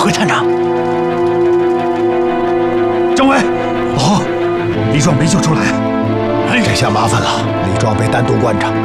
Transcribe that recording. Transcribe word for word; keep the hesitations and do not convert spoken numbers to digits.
回探长。 政委，哦，李壮没救出来， 这下麻烦了，李壮被单独关着。